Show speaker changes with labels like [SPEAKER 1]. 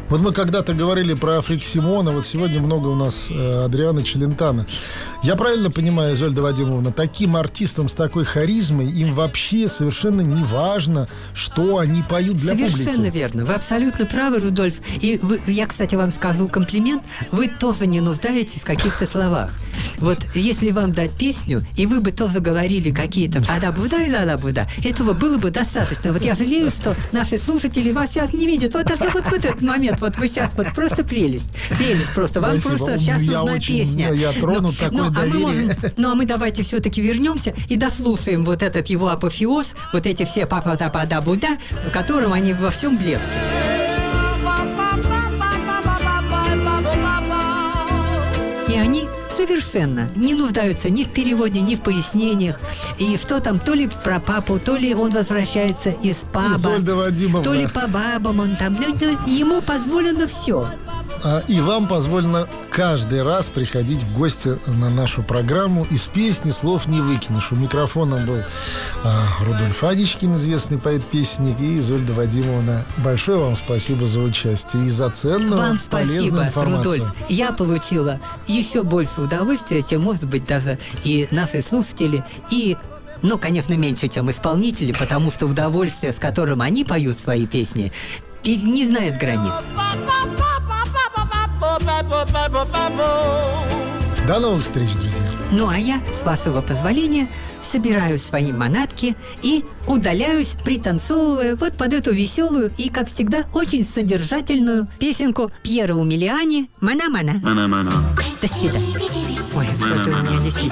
[SPEAKER 1] Вот мы когда-то говорили про Африксимона, вот сегодня много у нас Адриано Челентано. Я правильно понимаю, Изольда Вадимовна, таким артистам с такой харизмой им вообще совершенно не важно, что они поют для публики?
[SPEAKER 2] Совершенно верно. Вы абсолютно правы, Рудольф. И я, кстати, вам скажу комплимент. Вы тоже не нуждаетесь в каких-то словах. Вот если вам дать песню, и вы бы тоже говорили какие-то «ада-буда» и «ла-ла-буда», этого было бы достаточно. Вот я жалею, что наши слушатели вас сейчас не видят. Вот этот момент, вот вы сейчас, вот просто прелесть. Прелесть просто. Вам
[SPEAKER 1] Спасибо.
[SPEAKER 2] просто сейчас нужна песня.
[SPEAKER 1] Я тронут такое доверие.
[SPEAKER 2] А мы давайте все-таки вернемся и дослушаем вот этот его апофеоз, вот эти все «па-па-да-па-да-буда», которым они во всем блеске. И они совершенно не нуждаются ни в переводе, ни в пояснениях. И что там, то ли про папу, то ли он возвращается из паба,
[SPEAKER 1] Изольда Вадимовна,
[SPEAKER 2] то ли по бабам он там. Ему позволено все.
[SPEAKER 1] И вам позволено каждый раз приходить в гости на нашу программу. Из песни слов не выкинешь. У микрофона был Рудольф Аничкин, известный поэт-песенник, и Изольда Вадимовна. Большое вам спасибо за участие и за ценную,
[SPEAKER 2] вам
[SPEAKER 1] полезную
[SPEAKER 2] спасибо,
[SPEAKER 1] информацию.
[SPEAKER 2] Рудольф. Я получила еще больше удовольствия, чем, может быть, даже и наши слушатели, и конечно, меньше, чем исполнители, потому что удовольствие, с которым они поют свои песни, не знает границ.
[SPEAKER 1] До новых встреч, друзья.
[SPEAKER 2] А я, с вашего позволения, собираю свои манатки и удаляюсь, пританцовывая вот под эту веселую и, как всегда, очень содержательную песенку Пьера Умилиани «Мана-мана».
[SPEAKER 3] Мана-мана.
[SPEAKER 2] До свидания. Ой, что-то у меня действительно...